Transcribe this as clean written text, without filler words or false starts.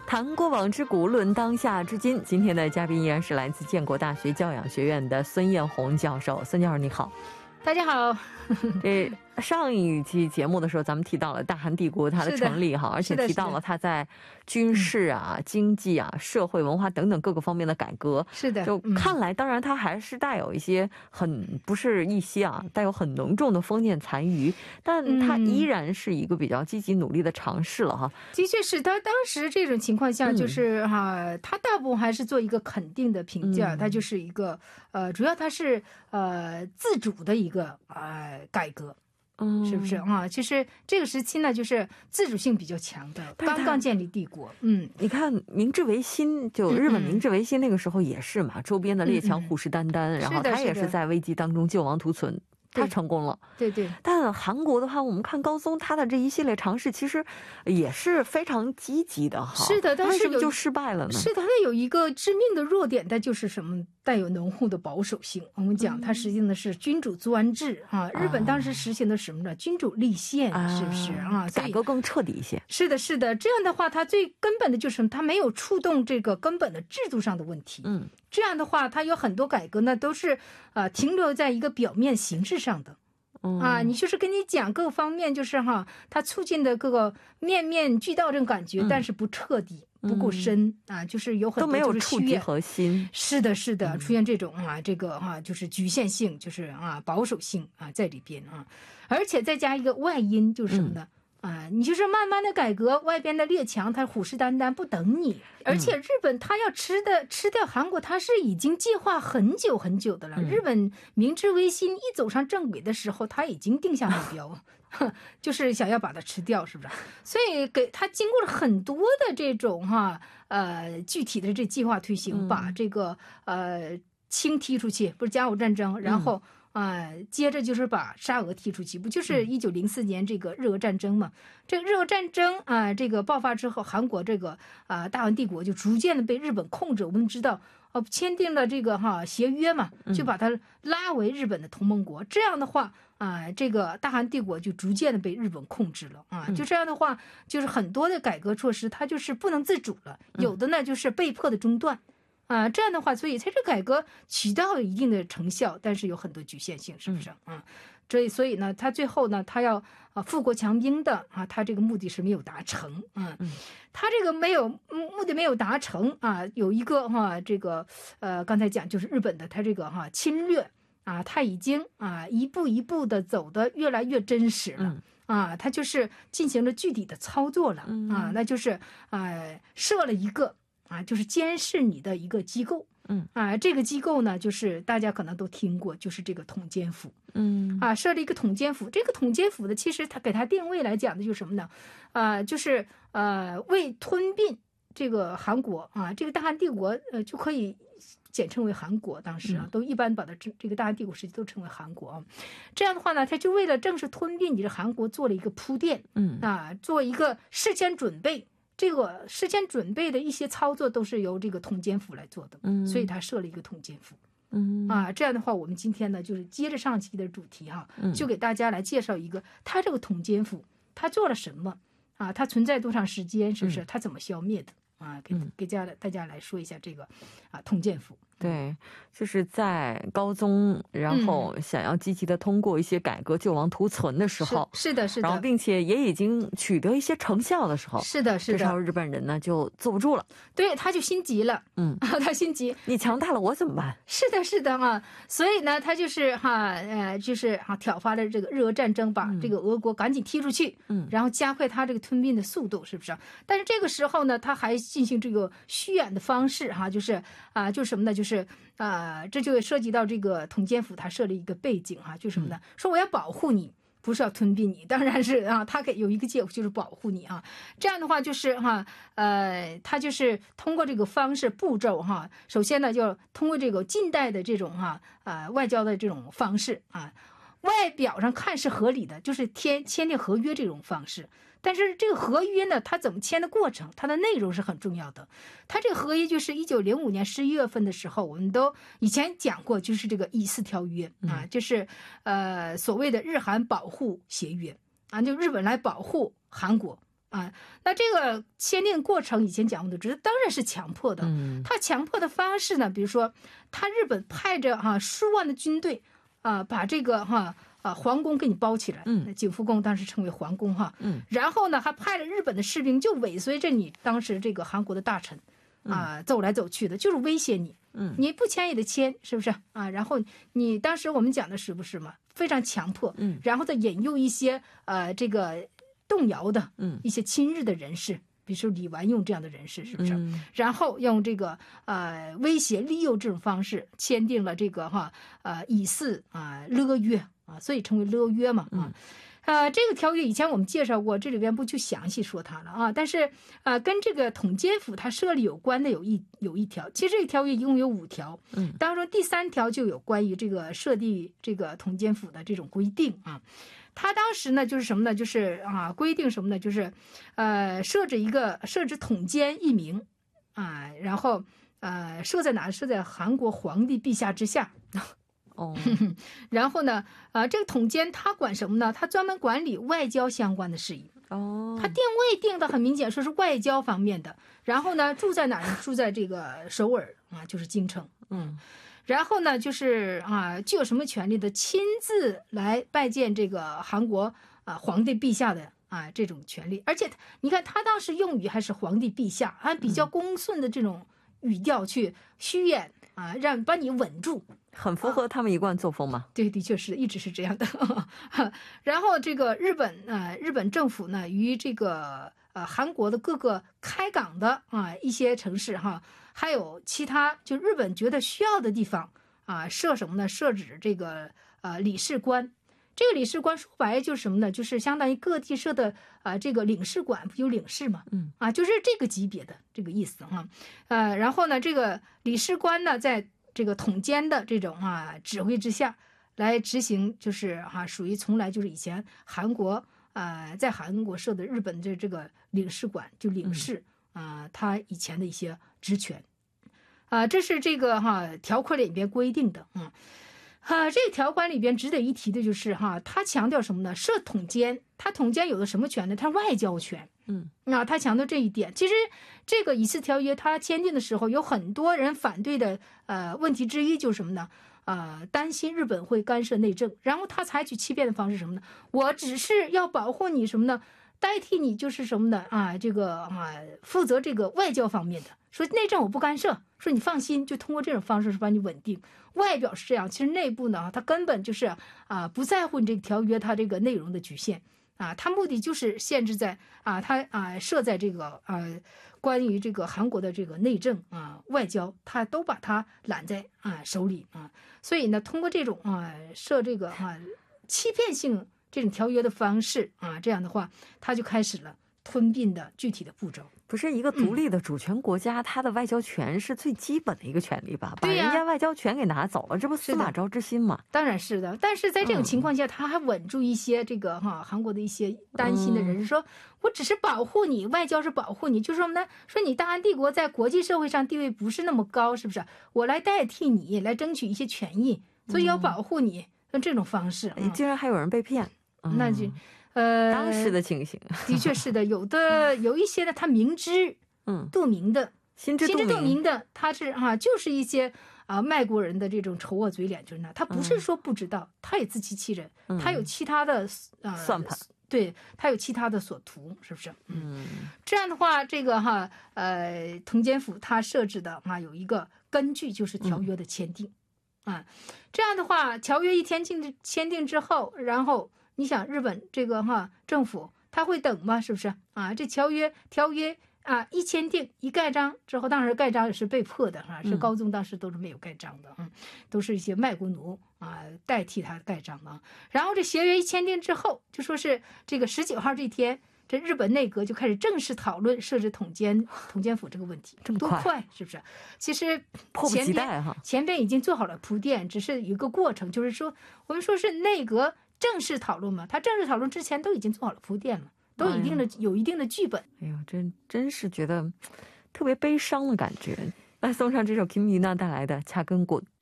谈过往之古，论当下之今。今天的嘉宾依然是来自建国大学教养学院的孙艳红教授。孙教授你好。 大家好。 上一期节目的时候咱们提到了大韩帝国它的成立哈，而且提到了它在军事啊、经济啊、社会文化等等各个方面的改革。 是的， 就看来当然它还是带有一些不是一些啊，带有很浓重的封建残余，但它依然是一个比较积极努力的尝试了哈。 的确是，他当时这种情况下就是他大部分还是做一个肯定的评价，他就是一个主要他是自主的一个改革。是不是啊？其实这个时期呢，就是自主性比较强的，刚刚建立帝国。你看明治维新，就日本明治维新那个时候也是嘛，周边的列强虎视眈眈，然后他也是在危机当中救亡图存。他成功了， 对对。 但韩国的话，我们看高宗他的这一系列尝试，其实也是非常积极的哈。 是的，但是为什么就失败了呢？ 是的，它有一个致命的弱点，但就是什么？带有浓厚的保守性。我们讲，它实行的是君主专制啊。日本当时实行的什么呢？君主立宪，是不是啊？ 改革更彻底一些。 是的，是的。这样的话，它最根本的就是什么？它没有触动这个根本的制度上的问题。这样的话，它有很多改革呢，都是停留在一个表面形式上的。你就是跟你讲各个方面，就是它促进的各个面面俱到这种感觉，但是不彻底。不够深就是有很多都没有触及核心。 是的，是的，出现这种这个就是局限性，就是保守性在里边而且再加一个外因，就是什么呢？你就是慢慢的改革，外边的列强他虎视眈眈不等你，而且日本他要吃掉韩国，他是已经计划很久很久的了。日本明治维新一走上正轨的时候，他已经定下目标。就是想要把它吃掉，是不是？所以给他经过了很多的这种具体的这计划推行，把这个清踢出去，不是甲午战争，然后接着就是把沙俄踢出去，不就是1904年这个日俄战争嘛？这个日俄战争这个爆发之后，韩国这个大韩帝国就逐渐的被日本控制。我们知道签订了这个协约嘛，就把它拉为日本的同盟国。这样的话这个大韩帝国就逐渐的被日本控制了就这样的话，就是很多的改革措施它就是不能自主了，有的呢就是被迫的中断这样的话，所以它这改革起到了一定的成效，但是有很多局限性，是不是所以呢，他最后呢，他要富国强兵的他这个目的是没有达成他这个目的没有达成有一个这个刚才讲就是日本的他这个侵略他已经一步一步的走得越来越真实了他就是进行了具体的操作了那就是设了一个就是监视你的一个机构这个机构呢，就是大家可能都听过，就是这个统监府设了一个统监府。这个统监府的其实它给它定位来讲的就是什么呢？就是为吞并这个韩国这个大韩帝国就可以简称为韩国，当时都一般把它这个大韩帝国时期都称为韩国这样的话呢，他就为了正式吞并你的韩国做了一个铺垫做一个事先准备。这个事先准备的一些操作都是由这个统监府来做的所以他设了一个统监府这样的话，我们今天呢就是接着上期的主题就给大家来介绍一个他这个统监府他做了什么他存在多长时间，是不是他怎么消灭的给大家来说一下这个统监府。 对，就是在高宗然后想要积极的通过一些改革救亡图存的时候， 是的，是的， 然后并且也已经取得一些成效的时候， 是的，是的， 这时候日本人呢就坐不住了， 对，他就心急了，他心急， 你强大了我怎么办？ 是的，是的所以呢，他就是就是挑发了这个日俄战争，把这个俄国赶紧踢出去，然后加快他这个吞并的速度，是不是？但是这个时候呢，他还进行这个虚掩的方式就是就是什么呢？就是这就涉及到这个统监府他设了一个背景就是什么呢？说我要保护你，不是要吞并你，当然是他有一个借口就是保护你这样的话就是他就是通过这个方式步骤首先呢就通过这个近代的这种外交的这种方式外表上看是合理的，就是签订合约这种方式。但是这个合约呢，它怎么签的过程，它的内容是很重要的。它这个合约就是1905年11月份的时候，我们都以前讲过，就是这个以4条约就是所谓的日韩保护协约就日本来保护韩国啊。那这个签订过程以前讲过的，这当然是强迫的。他强迫的方式呢，比如说他日本派着数万的军队把这个皇宫给你包起来，景福宫当时称为皇宫然后呢还派了日本的士兵就尾随着你当时这个韩国的大臣走来走去的，就是威胁你。你不签也得签，是不是啊？然后你当时我们讲的是不是嘛？非常强迫，然后再引诱一些这个动摇的一些亲日的人士，比如说李完用这样的人士，是不是？然后用这个威胁利诱这种方式签订了这个以示勒约所以称为勒约嘛这个条约以前我们介绍过，这里边不去详细说它了但是跟这个统监府它设立有关的有一条，其实这个条约一共有5条，当中第3条就有关于这个设立这个统监府的这种规定他当时呢就是什么呢？就是规定什么呢？就是设置统监1名然后设在哪？设在韩国皇帝陛下之下。然后呢，这个统监他管什么呢？他专门管理外交相关的事宜。他定位定的很明显，说是外交方面的。然后呢，住在哪儿？住在这个首尔就是京城。然后呢，就是具有什么权利的？亲自来拜见这个韩国皇帝陛下的这种权利。而且你看，他当时用语还是皇帝陛下，按比较恭顺的这种语调去虚掩让把你稳住。 很符合他们一贯作风嘛。 对，的确是一直是这样的。然后这个日本政府呢，与这个韩国的各个开港的一些城市还有其他就日本觉得需要的地方设什么呢？设置这个领事官。这个领事官说白了就是什么呢？就是相当于各地设的这个领事馆不有领事嘛？就是这个级别的这个意思然后呢，这个领事官呢，在这个统监的这种指挥之下来执行，就是属于从来就是以前韩国在韩国设的日本的这个领事馆就领事他以前的一些职权这是这个条款里边规定的这个条款里边值得一提的就是他强调什么呢？设统监，他统监有的什么权呢？他外交权。他强调这一点。其实这个以示条约他签订的时候，有很多人反对的问题之一就是什么呢？担心日本会干涉内政，然后他采取欺骗的方式什么呢？我只是要保护你什么呢？代替你就是什么呢？这个负责这个外交方面的，说内政我不干涉，说你放心，就通过这种方式是把你稳定。外表是这样，其实内部呢，他根本就是不在乎你这个条约它这个内容的局限。他目的就是限制在他设在这个关于这个韩国的这个内政外交，他都把它揽在手里所以呢，通过这种设这个欺骗性这种条约的方式这样的话，他就开始了吞并的具体的步骤。 不是一个独立的主权国家，它的外交权是最基本的一个权利吧？把人家外交权给拿走了，这不司马昭之心吗？ 当然是的，但是在这种情况下，他还稳住一些这个韩国的一些担心的人，说我只是保护你，外交是保护你，就是什么呢？说你大韩帝国在国际社会上地位不是那么高，是不是？我来代替你来争取一些权益，所以要保护你，用这种方式。 竟然还有人被骗， 那就。 当时的情形的确是的，有一些呢，他明知肚明的，心知肚明的，他是就是一些卖国人的这种丑恶嘴脸，就是他不是说不知道，他也自欺欺人，他有其他的算盘， 对他有其他的所图，是不是？这样的话，这个统监府他设置的有一个根据，就是条约的签订这样的话，条约一签订之后，然后。你想日本这个政府他会等吗？是不是这条约一签订一盖章之后，当然盖章也是被迫的是高宗当时都是没有盖章的都是一些卖国奴代替他盖章的然后这协约一签订之后，就说是这个19号这天，这日本内阁就开始正式讨论设置统监府这个问题。 这么多快是不是？其实迫不及待前边已经做好了铺垫，只是一个过程，就是说我们说是内阁正式讨论嘛，他正式讨论之前都已经做好了铺垫了，都有一定的剧本。 哎呦，真是觉得特别悲伤的感觉。来送上这首 Kim Yuna 带来的《恰根滚》。